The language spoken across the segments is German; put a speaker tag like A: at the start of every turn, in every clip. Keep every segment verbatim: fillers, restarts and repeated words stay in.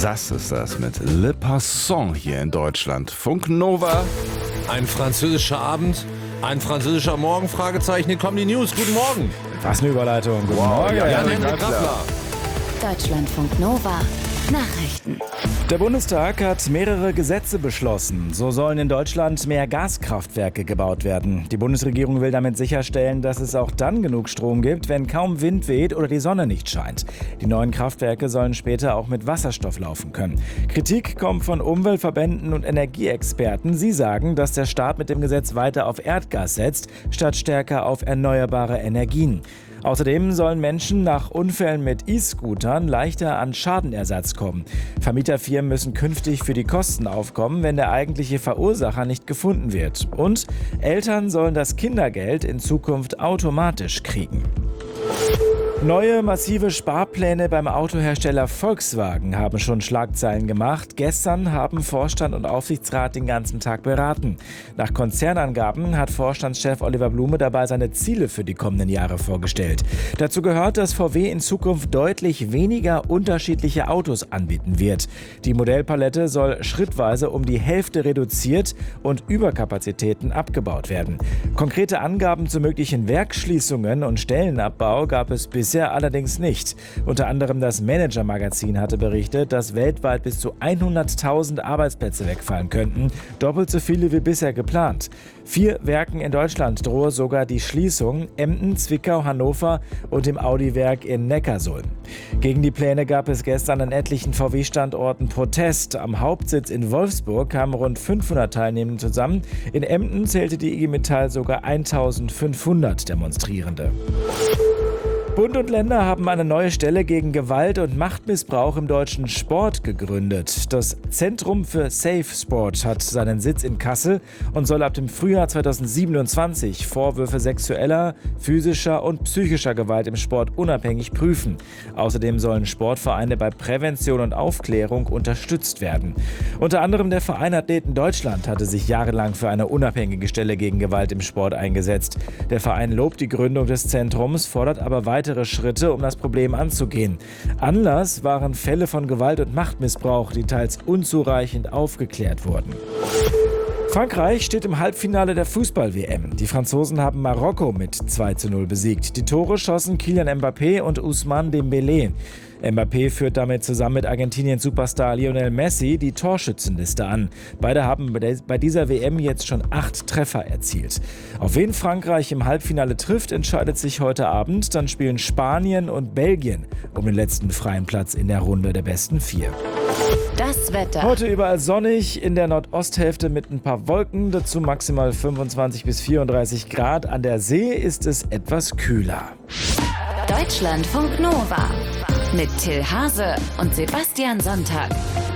A: Sass ist das mit Le Passant hier in Deutschland. Funk Nova.
B: Ein französischer Abend, ein französischer Morgen, Fragezeichen. Hier kommen die News. Guten Morgen.
C: Was eine Überleitung. Guten
A: Wow,
C: Morgen.
A: ja, ja,
B: Jan-Henrik Graffler.
D: Deutschlandfunk Nova. Nachrichten.
C: Der Bundestag hat mehrere Gesetze beschlossen. So sollen in Deutschland mehr Gaskraftwerke gebaut werden. Die Bundesregierung will damit sicherstellen, dass es auch dann genug Strom gibt, wenn kaum Wind weht oder die Sonne nicht scheint. Die neuen Kraftwerke sollen später auch mit Wasserstoff laufen können. Kritik kommt von Umweltverbänden und Energieexperten. Sie sagen, dass der Staat mit dem Gesetz weiter auf Erdgas setzt, statt stärker auf erneuerbare Energien. Außerdem sollen Menschen nach Unfällen mit E-Scootern leichter an Schadenersatz kommen. Vermieterfirmen müssen künftig für die Kosten aufkommen, wenn der eigentliche Verursacher nicht gefunden wird. Und Eltern sollen das Kindergeld in Zukunft automatisch kriegen. Neue massive Sparpläne beim Autohersteller Volkswagen haben schon Schlagzeilen gemacht. Gestern haben Vorstand und Aufsichtsrat den ganzen Tag beraten. Nach Konzernangaben hat Vorstandschef Oliver Blume dabei seine Ziele für die kommenden Jahre vorgestellt. Dazu gehört, dass V W in Zukunft deutlich weniger unterschiedliche Autos anbieten wird. Die Modellpalette soll schrittweise um die Hälfte reduziert und Überkapazitäten abgebaut werden. Konkrete Angaben zu möglichen Werksschließungen und Stellenabbau gab es bisher allerdings nicht. Unter anderem das Manager-Magazin hatte berichtet, dass weltweit bis zu hunderttausend Arbeitsplätze wegfallen könnten, doppelt so viele wie bisher geplant. Vier Werken in Deutschland drohe sogar die Schließung: Emden, Zwickau, Hannover und im Audi-Werk in Neckarsulm. Gegen die Pläne gab es gestern an etlichen V W-Standorten Protest. Am Hauptsitz in Wolfsburg kamen rund fünfhundert Teilnehmende zusammen. In Emden zählte die I G Metall sogar eintausendfünfhundert Demonstrierende. Bund und Länder haben eine neue Stelle gegen Gewalt und Machtmissbrauch im deutschen Sport gegründet. Das Zentrum für Safe Sport hat seinen Sitz in Kassel und soll ab dem Frühjahr zweitausendsiebenundzwanzig Vorwürfe sexueller, physischer und psychischer Gewalt im Sport unabhängig prüfen. Außerdem sollen Sportvereine bei Prävention und Aufklärung unterstützt werden. Unter anderem der Verein Athleten Deutschland hatte sich jahrelang für eine unabhängige Stelle gegen Gewalt im Sport eingesetzt. Der Verein lobt die Gründung des Zentrums, fordert aber weiter weitere Schritte, um das Problem anzugehen. Anlass waren Fälle von Gewalt und Machtmissbrauch, die teils unzureichend aufgeklärt wurden. Frankreich steht im Halbfinale der Fußball-W M. Die Franzosen haben Marokko mit zwei zu null besiegt. Die Tore schossen Kylian Mbappé und Ousmane Dembélé. Mbappé führt damit zusammen mit Argentiniens Superstar Lionel Messi die Torschützenliste an. Beide haben bei dieser W M jetzt schon acht Treffer erzielt. Auf wen Frankreich im Halbfinale trifft, entscheidet sich heute Abend. Dann spielen Spanien und Belgien um den letzten freien Platz in der Runde der besten vier.
D: Das Wetter.
C: Heute überall sonnig, in der Nordosthälfte mit ein paar Wolken, dazu maximal fünfundzwanzig bis vierunddreißig Grad. An der See ist es etwas kühler.
D: Deutschlandfunk Nova mit Till Hase und Sebastian Sonntag.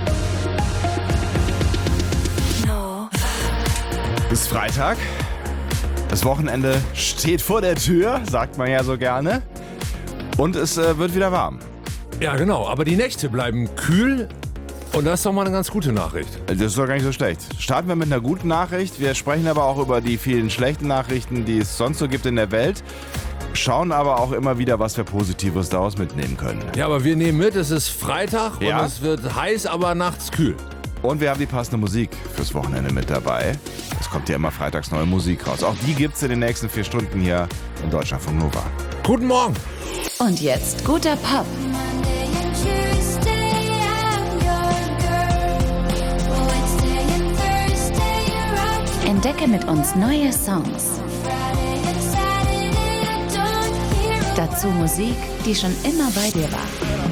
A: Bis Freitag. Das Wochenende steht vor der Tür, sagt man ja so gerne. Und es äh, wird wieder warm.
B: Ja, genau. Aber die Nächte bleiben kühl. Und das ist doch mal eine ganz gute Nachricht.
A: Das ist doch gar nicht so schlecht. Starten wir mit einer guten Nachricht. Wir sprechen aber auch über die vielen schlechten Nachrichten, die es sonst so gibt in der Welt. Schauen aber auch immer wieder, was wir Positives daraus mitnehmen können.
B: Ja, aber wir nehmen mit, es ist Freitag
A: Ja.
B: und es wird heiß, aber nachts kühl.
A: Und wir haben die passende Musik fürs Wochenende mit dabei. Es kommt ja immer freitags neue Musik raus. Auch die gibt's in den nächsten vier Stunden hier in Deutschlandfunk Nova.
B: Guten Morgen.
D: Und jetzt guter Pop. Entdecke mit uns neue Songs. Dazu Musik, die schon immer bei dir war.